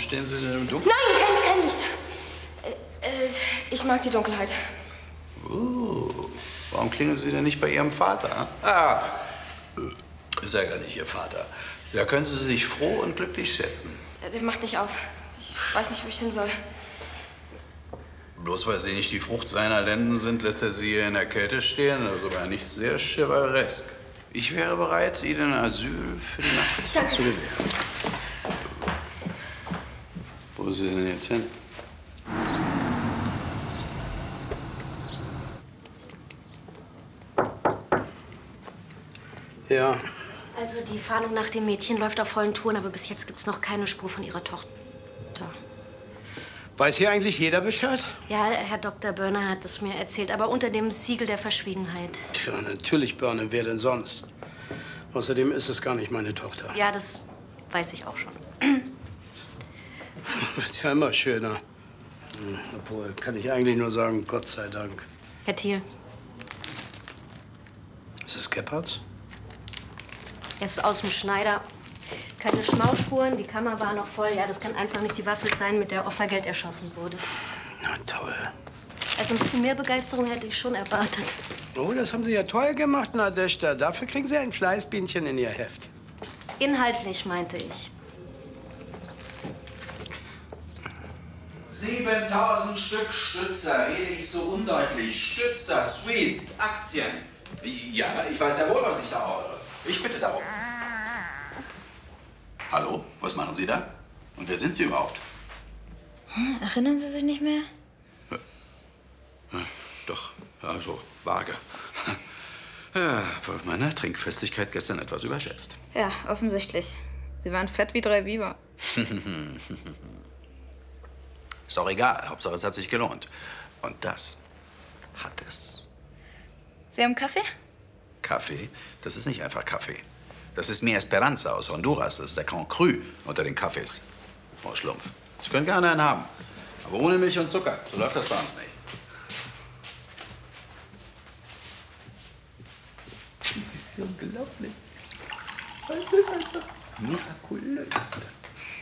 stehen Sie denn im Dunkeln? Nein, kein Licht. Ich mag die Dunkelheit. Warum klingeln Sie denn nicht bei Ihrem Vater? Ah, ist ja gar nicht Ihr Vater. Da können Sie sich froh und glücklich schätzen. Der macht nicht auf. Ich weiß nicht, wo ich hin soll. Bloß weil Sie nicht die Frucht seiner Lenden sind, lässt er Sie hier in der Kälte stehen. Sogar nicht sehr chevaleresk. Ich wäre bereit, Ihnen Asyl für die Nacht zu gewähren. Wo ist sie denn jetzt hin? Ja. Also die Fahndung nach dem Mädchen läuft auf vollen Touren, aber bis jetzt gibt's noch keine Spur von ihrer Tochter. Weiß hier eigentlich jeder Bescheid? Ja, Herr Dr. Börner hat es mir erzählt, aber unter dem Siegel der Verschwiegenheit. Tja, natürlich Börner, wer denn sonst? Außerdem ist es gar nicht meine Tochter. Ja, das weiß ich auch schon. Wird ja immer schöner. Obwohl, kann ich eigentlich nur sagen, Gott sei Dank. Herr Thiel. Ist es Gebhards? Er ist aus dem Schneider. Keine Schmausspuren, die Kammer war noch voll. Ja, das kann einfach nicht die Waffe sein, mit der Opfergeld erschossen wurde. Na toll. Also ein bisschen mehr Begeisterung hätte ich schon erwartet. Oh, das haben Sie ja toll gemacht, Nadeshda. Dafür kriegen Sie ein Fleißbienchen in Ihr Heft. Inhaltlich, meinte ich. 7000 Stück Stützer. Rede ich so undeutlich? Stützer, Swiss, Aktien. Ja, ich weiß ja wohl, was ich da ordere. Ich bitte darum. Hallo, was machen Sie da? Und wer sind Sie überhaupt? Erinnern Sie sich nicht mehr? Doch, also vage. Ja, wohl meine Trinkfestigkeit gestern etwas überschätzt. Ja, offensichtlich. Sie waren fett wie 3 Biber. Ist doch egal, Hauptsache es hat sich gelohnt. Und das hat es. Sie haben Kaffee? Kaffee? Das ist nicht einfach Kaffee. Das ist Mi Esperanza aus Honduras. Das ist der Grand Cru unter den Kaffees. Oh, Schlumpf. Sie können gerne einen haben. Aber ohne Milch und Zucker. So läuft das bei uns nicht. Das ist unglaublich. Das ist einfach mirakulös.